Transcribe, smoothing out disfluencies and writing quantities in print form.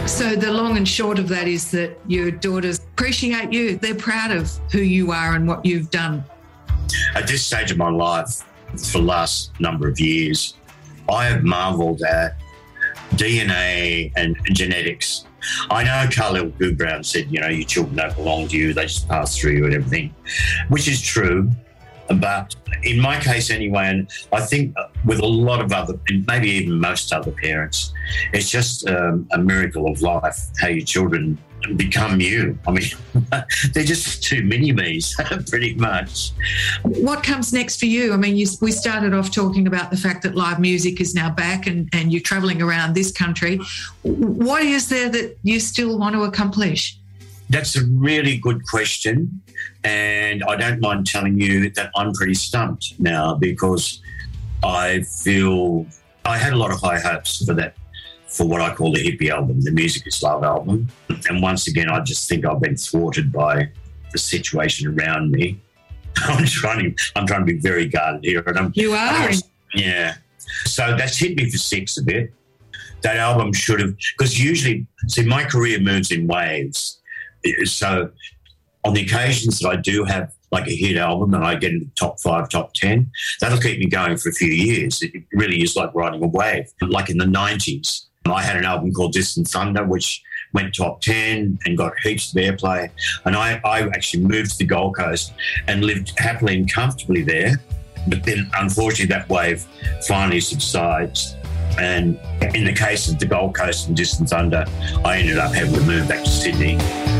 So the long and short of that is that your daughters appreciate you. They're proud of who you are and what you've done. At this stage of my life, for the last number of years, I have marvelled at DNA and genetics. I know Khalil Gibran said, your children don't belong to you, they just pass through you and everything, which is true. But in my case anyway, and I think with a lot of other, maybe even most other parents, it's just a miracle of life, how your children become you. I mean, they're just two mini-me's, pretty much. What comes next for you? I mean, we started off talking about the fact that live music is now back and you're travelling around this country. What is there that you still want to accomplish? That's a really good question, and I don't mind telling you that I'm pretty stumped now because I feel I had a lot of high hopes for what I call the hippie album, the Music is Love album. And once again, I just think I've been thwarted by the situation around me. I'm trying to be very guarded here. You are? Yeah. So that's hit me for six a bit. That album should have, because usually, my career moves in waves. So on the occasions that I do have like a hit album and I get into the top 5, top 10, that'll keep me going for a few years. It really is like riding a wave. Like in the 90s, I had an album called Distant Thunder, which went top 10 and got heaps of airplay. And I actually moved to the Gold Coast and lived happily and comfortably there. But then, unfortunately, that wave finally subsides. And in the case of the Gold Coast and Distant Thunder, I ended up having to move back to Sydney.